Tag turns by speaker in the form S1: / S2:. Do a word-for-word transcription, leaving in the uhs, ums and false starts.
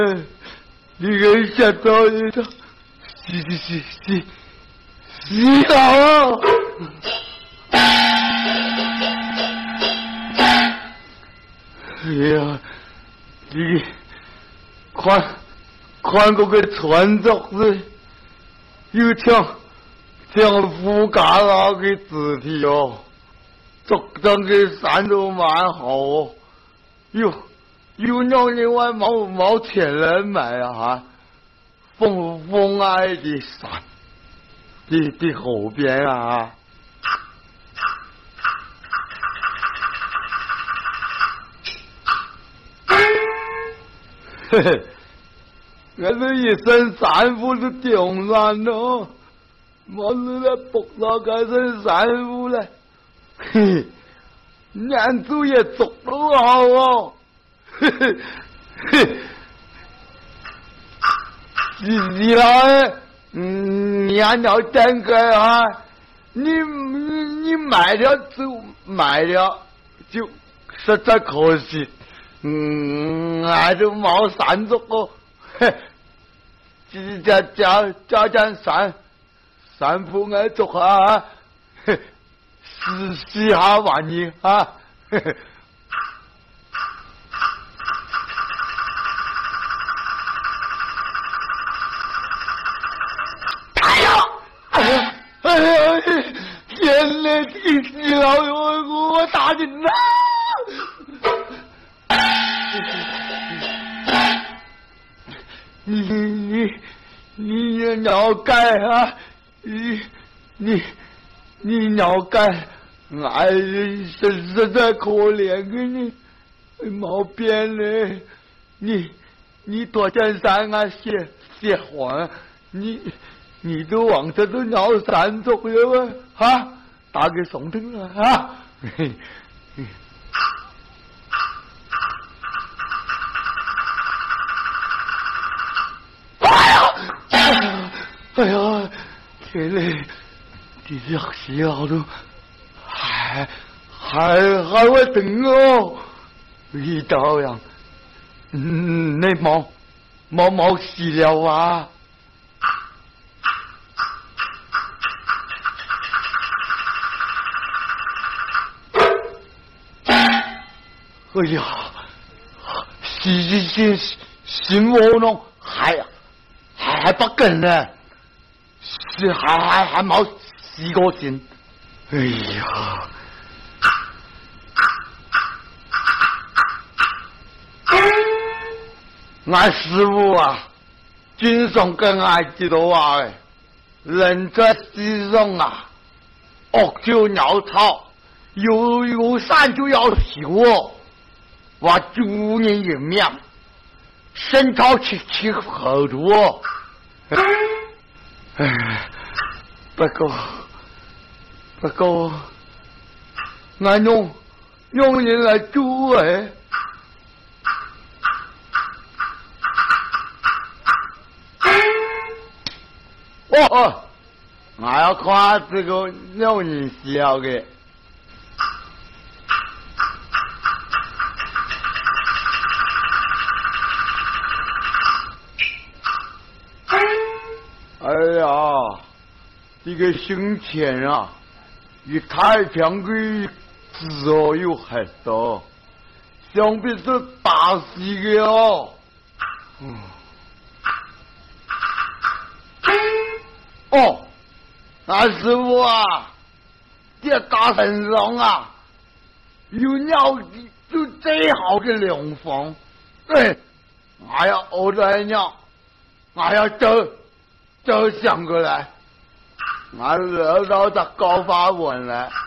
S1: 你给吓到一跳，是是是是是好啊！哎呀，你看看嗰個船族是有像像副駕那個字體哦，作真嘅山都蠻好哦，又又讓另外冇冇錢人買啊！風風愛的山的的後邊啊！嘿嘿，我這一身衫褲都掉爛咯，冇你來搏到嗰身衫褲咧，嘿，眼珠也捉到好哦，嘿嘿嘿，是是啦，嗯，你還要點個啊？你你你買了就買了，就實在可惜。嗯，俺都冇山族哦，嘿，只只只只只山山坡俺族下，嘿，試試下玩意啊，嘿嘿。哎呀，哎呀，哎呀，天嘞，地死了，我我打紧了。你你你腦蓋啊！你你你腦蓋，哎，實實在可憐嘅你，冇變嘞！你你多件衫啊，寫寫黃，你你都往這都鳥山族了啊！哈，打給松聽了啊！嘿嘿哎呀，天嘞！你這死佬都還還還會等哦，味道樣，嗯，你冇冇冇死了啊？哎呀，是是是是我弄，還還還不緊呢。是還還還冇試過先，哎呀！俺師傅啊，經常跟俺知道話誒，人在世上啊，惡就鳥草，有有善就要修哦，話諸人一命，身朝七七合度哦。唉，不過不過，俺用用人來做誒，哦哦，我要看這個用人笑嘅，哎呀，這個生前啊，與太平嘅自由有很多，相比是大事嘅哦。嗯。哦，俺師傅啊，這大身上啊，有鳥就最好嘅良方，對，我要學咗鳥，我要走。就想過來，我惹到他高發文了。